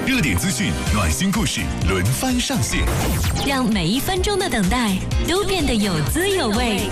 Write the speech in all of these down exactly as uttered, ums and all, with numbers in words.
热点资讯、暖心故事轮番上线， 让每一分钟的等待都变得有滋有味。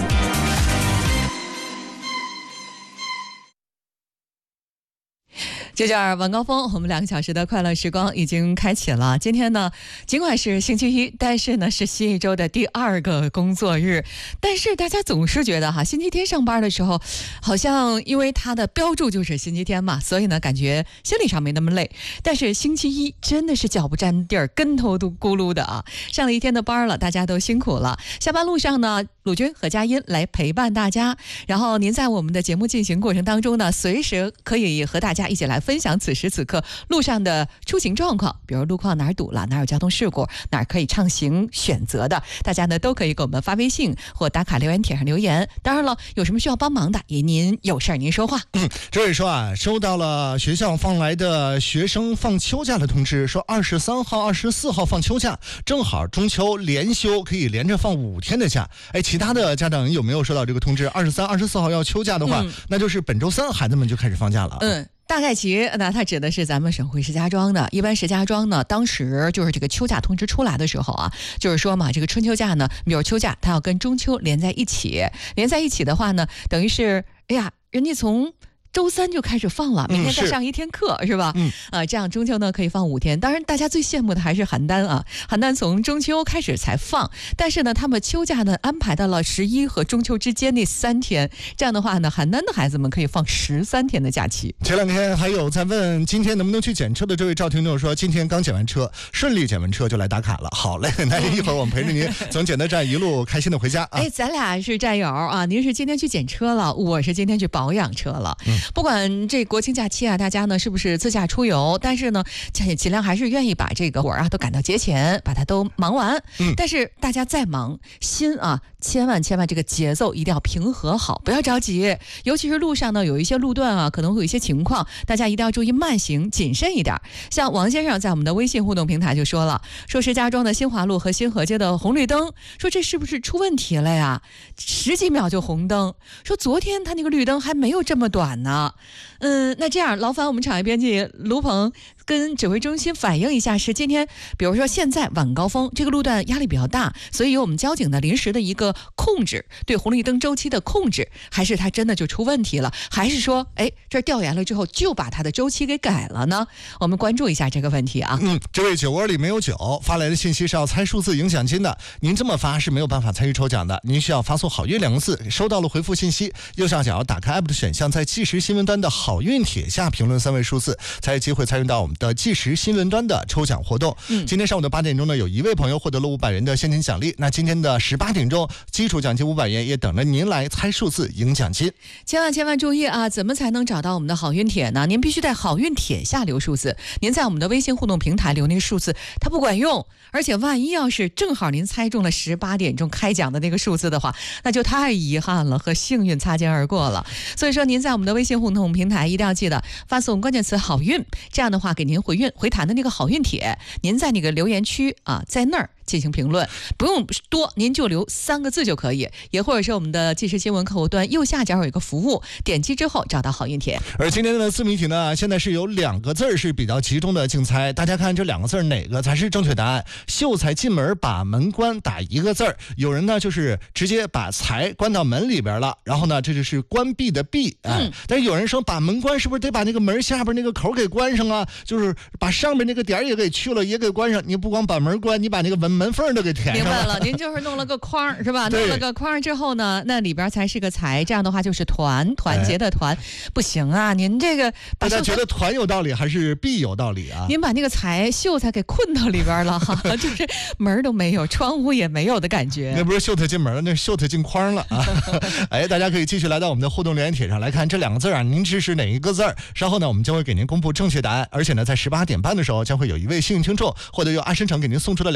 就这样，晚高峰，我们两个小时的快乐时光已经开启了。今天呢，尽管是星期一，但是呢是新一周的第二个工作日。但是大家总是觉得哈，星期天上班的时候，好像因为它的标注就是星期天嘛，所以呢感觉心理上没那么累。但是星期一真的是脚不沾地儿，跟头都咕噜的啊！上了一天的班了，大家都辛苦了。下班路上呢，鲁军和佳音来陪伴大家。然后您在我们的节目进行过程当中呢，随时可以和大家一起来分享此时此刻路上的出行状况，比如路况哪儿堵了，哪儿有交通事故，哪儿可以畅行选择的，大家呢都可以给我们发微信或打卡留言帖上留言。当然了，有什么需要帮忙的，也您有事儿您说话。 嗯，这位说啊，收到了学校放来的学生放秋假的通知，说二十三号、二十四号放秋假，正好中秋连休，可以连着放五天的假。哎，其他的家长有没有收到这个通知？二十三、二十四号要秋假的话，嗯、那就是本周三孩子们就开始放假了。 嗯。大概其那它指的是咱们省会石家庄的。一般石家庄呢，当时就是这个秋假通知出来的时候啊，就是说嘛，这个春秋假呢，比如秋假它要跟中秋连在一起，连在一起的话呢，等于是哎呀，人家从周三就开始放了，明天再上一天课、嗯、是, 是吧？嗯啊，这样中秋呢可以放五天。当然，大家最羡慕的还是邯郸啊，邯郸从中秋开始才放，但是呢，他们秋假呢安排到了十一和中秋之间那三天，这样的话呢，邯郸的孩子们可以放十三天的假期。 前两天还有在问今天能不能去检车的这位赵听众说，今天刚检完车，顺利检完车就来打卡了。好嘞，那一会儿我们陪着您从检测站一路开心的回家啊。 哎，咱俩是战友啊，您是今天去检车了，我是今天去保养车了。嗯。不管这国庆假期啊，大家呢是不是自驾出游，但是呢尽量还是愿意把这个活儿啊都赶到节前，把它都忙完。嗯，但是大家再忙，心啊千万千万这个节奏一定要平和好，不要着急。尤其是路上呢有一些路段啊可能会有一些情况，大家一定要注意慢行，谨慎一点。像王先生在我们的微信互动平台就说了，说石家庄的新华路和新河街的红绿灯，说这是不是出问题了呀？十几秒就红灯，说昨天他那个绿灯还没有这么短呢。嗯，那这样劳烦我们场业编辑卢鹏跟指挥中心反映一下，是今天比如说现在晚高峰这个路段压力比较大，所以有我们交警的临时的一个控制，对红绿灯周期的控制，还是它真的就出问题了，还是说哎这调研了之后就把它的周期给改了呢？我们关注一下这个问题啊。 嗯，这位酒窝里没有酒发来的信息是要猜数字赢奖金的，您这么发是没有办法参与抽奖的，您需要发送好运两个字，收到了回复信息，右上角打开 app 的选项，在即时新闻端的好运帖下评论三位数字，才有机会参与到我们的即时新闻端的抽奖活动。嗯，今天上午的八点钟呢，有一位朋友获得了五百元的现金奖励。那今天的十八点钟，基础奖金五百元也等着您来猜数字赢奖金。 千万千万注意啊！怎么才能找到我们的好运帖呢？您必须在好运帖下留数字。您在我们的微信互动平台留那个数字，它不管用，而且万一要是正好您猜中了十八点钟开奖的那个数字的话，那就太遗憾了，和幸运擦肩而过了。所以说，您在我们的微信互动平台一定要记得发送关键词好运，这样的话给您回运回弹的那个好运帖，您在那个留言区啊，在那儿进行评论，不用多，您就留三个字就可以，也或者是我们的即时新闻客户端右下角有一个服务，点击之后找到好运帖。 而今天的自媒体呢，现在是有两个字是比较集中的竞猜，大家看这两个字哪个才是正确答案？秀才进门把门关，打一个字儿，有人呢就是直接把财关到门里边了，然后呢这就是关闭的闭，哎，嗯、但是有人说把门关是不是得把那个门下边那个口给关上啊？就是把上面那个点也给去了，也给关上。你不光把门关，你把那个门门缝都给填上了。 明白了，您就是弄了个框是吧？弄了个框之后呢，那里边才是个财，这样的话就是团，团结的团，哎、不行啊！您这个大家觉得团有道理还是币有道理啊？ 您把那个财秀才给困到里边了哈，就是门都没有，窗户也没有的感觉。 那不是秀才进门了，那是秀才进框了啊！哎，大家可以继续来到我们的互动留言帖上来看这两个字啊，您支持哪一个字？稍后呢，我们将会给您公布正确答案，而且呢，在十八点半的时候，将会有一位幸运听众获得由阿申城给您送出的两瓶玻璃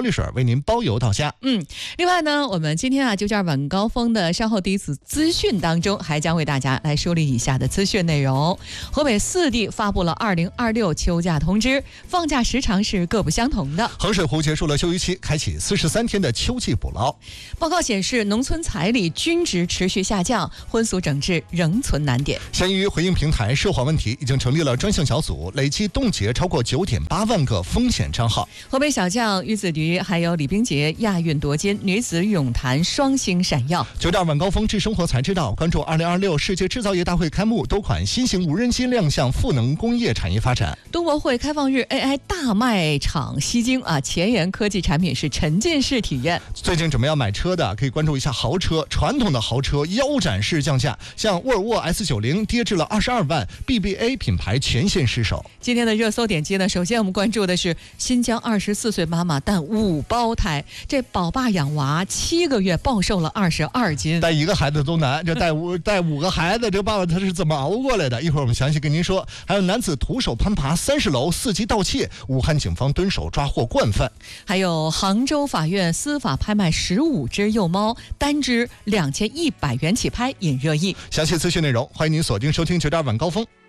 汽水为您包邮到家。 嗯，另外呢，我们今天啊，九点晚高峰的稍后第一次资讯当中，还将为大家来梳理以下的资讯内容。河北四地发布了二零二六秋假通知，放假时长是各不相同的。 衡水湖结束了休渔期，开启四十三天的秋季捕捞。 报告显示，农村彩礼均值持续下降，婚俗整治仍存难点。 闲鱼回应平台涉黄问题，已经成立了专项小组，累计冻结超过九点八万个风险账号。 河北小将于子瑜还有李冰洁亚运夺金，女子泳坛双星闪耀。 九点晚高峰智生活才知道，关注二零二六世界制造业大会开幕，多款新型无人机亮相赋能工业产业发展。 冬博会开放日 A I 大卖场吸睛啊！前沿科技产品是沉浸式体验。 最近准备要买车的，可以关注一下豪车，传统的豪车腰斩式降价，像沃尔沃 S 九十 跌至了二十二万 ，B B A 品牌全线失守。 今天的热搜点击呢，首先我们关注的是新疆二十四岁妈妈诞五胞胎，这宝爸养娃七个月暴瘦了二十二斤。 带一个孩子都难，这带五带五个孩子，这爸爸他是怎么熬过来的？一会儿我们详细跟您说。还有男子徒手攀爬三十楼，伺机盗窃，武汉警方蹲守抓获惯犯。 还有杭州法院司法拍卖十五只幼猫，单只两千一百元起拍，引热议。 详细资讯内容，欢迎您锁定收听九点晚高峰。